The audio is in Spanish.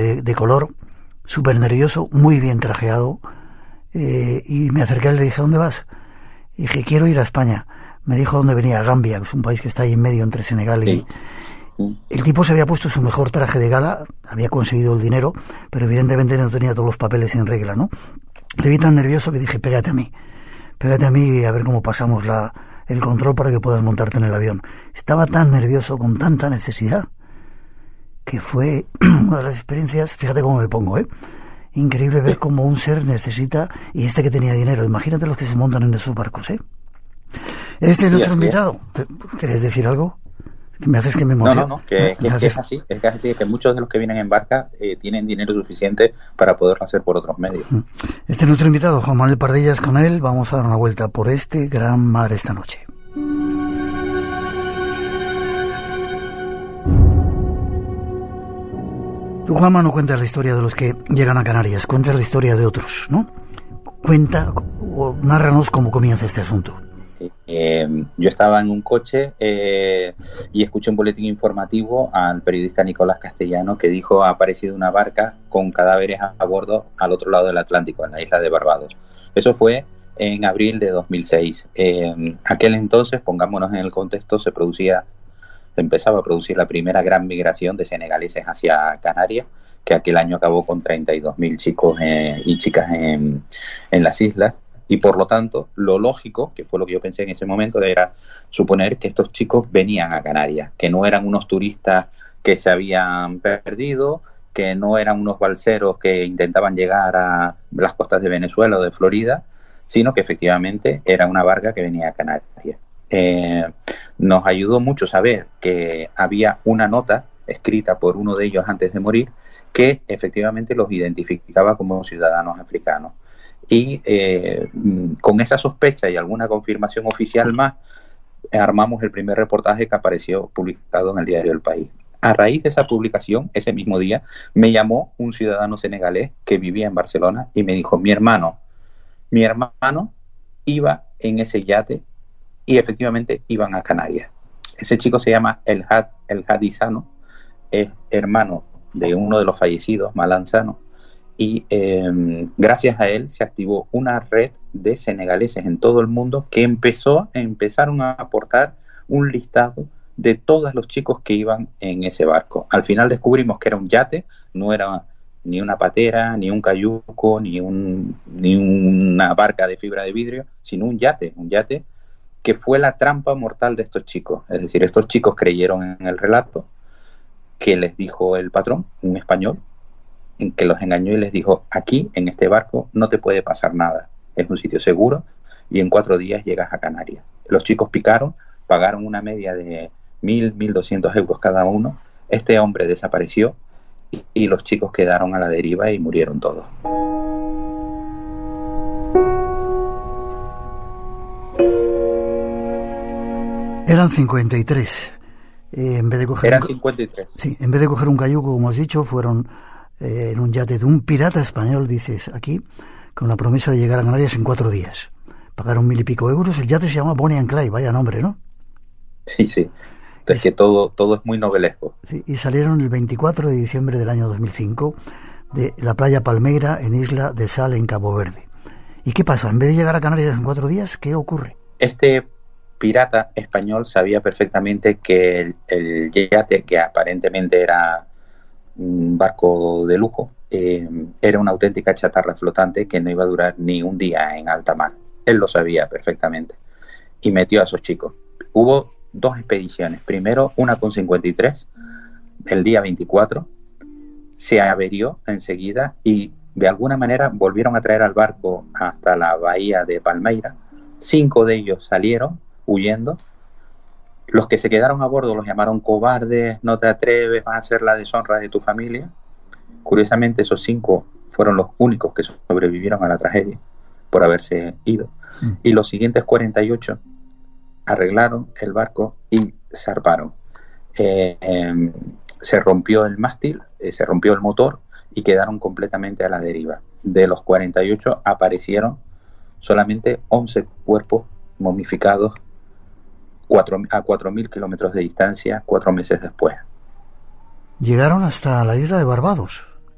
de color, súper nervioso, muy bien trajeado, y me acerqué y le dije, ¿a dónde vas? Y dije, quiero ir a España. Me dijo dónde venía, Gambia, que es un país que está ahí en medio entre Senegal y... Sí. El tipo se había puesto su mejor traje de gala, había conseguido el dinero, pero evidentemente no tenía todos los papeles en regla, ¿no? Le vi tan nervioso que dije, pégate a mí y a ver cómo pasamos el control para que puedas montarte en el avión. Estaba tan nervioso, con tanta necesidad, que fue una de las experiencias, fíjate cómo me pongo, increíble ver cómo un ser necesita, y este que tenía dinero, imagínate los que se montan en esos barcos, Este es nuestro invitado. ¿Querés decir algo? Me haces que me emocione. No, que es así, que muchos de los que vienen en barca tienen dinero suficiente para poderlo hacer por otros medios. Este es nuestro invitado, Juan Manuel Pardellas. Con él vamos a dar una vuelta por este gran mar esta noche. Tú, Juanma, no cuentas la historia de los que llegan a Canarias, cuentas la historia de otros, ¿no? Cuenta o nárranos cómo comienza este asunto. Yo estaba en un coche y escuché un boletín informativo al periodista Nicolás Castellano que dijo: ha aparecido una barca con cadáveres a bordo al otro lado del Atlántico, en la isla de Barbados. Eso fue en abril de 2006. Aquel entonces, pongámonos en el contexto, se empezaba a producir la primera gran migración de senegaleses hacia Canarias, que aquel año acabó con 32.000 chicos y chicas en las islas. Y por lo tanto, lo lógico, que fue lo que yo pensé en ese momento, era suponer que estos chicos venían a Canarias, que no eran unos turistas que se habían perdido, que no eran unos balseros que intentaban llegar a las costas de Venezuela o de Florida, sino que efectivamente era una barca que venía a Canarias. Nos ayudó mucho saber que había una nota escrita por uno de ellos antes de morir que efectivamente los identificaba como ciudadanos africanos. Y con esa sospecha y alguna confirmación oficial más, armamos el primer reportaje que apareció publicado en el diario El País. A raíz de esa publicación, ese mismo día, me llamó un ciudadano senegalés que vivía en Barcelona y me dijo: mi hermano iba en ese yate y efectivamente iban a Canarias. Ese chico se llama El Hadi Sano, es hermano de uno de los fallecidos, Malan Sano, y gracias a él se activó una red de senegaleses en todo el mundo que empezaron a aportar un listado de todos los chicos que iban en ese barco. Al final descubrimos que era un yate, no era ni una patera, ni un cayuco, ni una barca de fibra de vidrio, sino un yate que fue la trampa mortal de estos chicos. Es decir, estos chicos creyeron en el relato que les dijo el patrón, un español, en que los engañó y les dijo: aquí, en este barco, no te puede pasar nada, es un sitio seguro y en 4 días llegas a Canarias. Los chicos picaron, pagaron una media de 1.200 euros cada uno, este hombre desapareció y los chicos quedaron a la deriva y murieron todos. Eran 53. Eran 53. Sí, en vez de coger un cayuco, como has dicho, fueron en un yate de un pirata español, dices aquí, con la promesa de llegar a Canarias en 4 días. Pagaron 1.000 y pico euros. El yate se llama Bonnie and Clyde, vaya nombre, ¿no? Sí. Es que todo es muy novelesco. Sí, y salieron el 24 de diciembre del año 2005 de la playa Palmeira, en Isla de Sal, en Cabo Verde. ¿Y qué pasa? En vez de llegar a Canarias en 4 días, ¿qué ocurre? Este pirata español sabía perfectamente que el yate, que aparentemente era un barco de lujo, era una auténtica chatarra flotante que no iba a durar ni un día en alta mar. Él lo sabía perfectamente y metió a esos chicos. Hubo 2 expediciones. Primero, una con 53, el día 24, se averió enseguida y de alguna manera volvieron a traer al barco hasta la bahía de Palmeira. 5 de ellos salieron huyendo. Los que se quedaron a bordo los llamaron cobardes, no te atreves, vas a hacer la deshonra de tu familia. Curiosamente, esos 5 fueron los únicos que sobrevivieron a la tragedia por haberse ido. Y los siguientes 48 arreglaron el barco y zarparon. Se rompió el mástil, se rompió el motor y quedaron completamente a la deriva. De los 48 aparecieron solamente 11 cuerpos momificados a 4.000 kilómetros de distancia 4 meses después. Llegaron hasta la isla de Barbados.